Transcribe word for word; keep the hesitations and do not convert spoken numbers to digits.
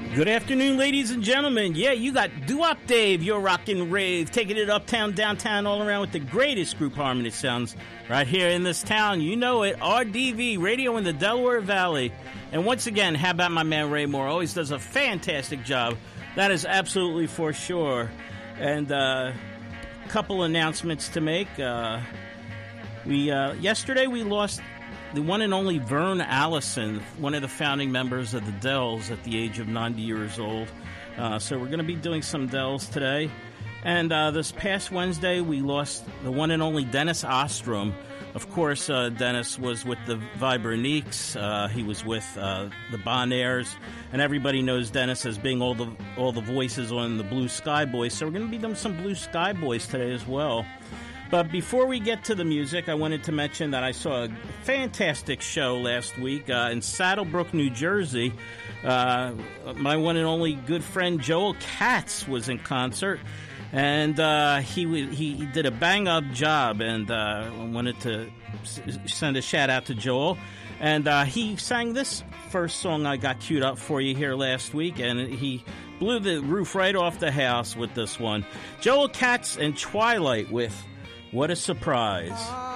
Good afternoon, ladies and gentlemen. Yeah, you got Doo-Wop Dave, your rockin' rave, taking it uptown, downtown, all around with the greatest group harmony sounds right here in this town. You know it, R D V, Radio in the Delaware Valley. And once again, how about my man Ray Moore? Always does a fantastic job. That is absolutely for sure. And a uh, couple announcements to make. Uh, we uh, yesterday we lost the one and only Vern Allison, one of the founding members of the Dells at the age of ninety years old. Uh, so we're going to be doing some Dells today. And uh, this past Wednesday, we lost the one and only Dennis Ostrom. Of course, uh, Dennis was with the Vibraniques. Uh, he was with uh, the Bonaires. And everybody knows Dennis as being all the all the voices on the Blue Sky Boys. So we're going to be doing some Blue Sky Boys today as well. But before we get to the music, I wanted to mention that I saw a fantastic show last week uh, in Saddlebrook, New Jersey. Uh, my one and only good friend Joel Katz was in concert, and uh, he he he did a bang-up job, and uh, I wanted to s- send a shout-out to Joel. And uh, he sang this first song I got queued up for you here last week, and he blew the roof right off the house with this one. Joel Katz and Twilight with What a Surprise.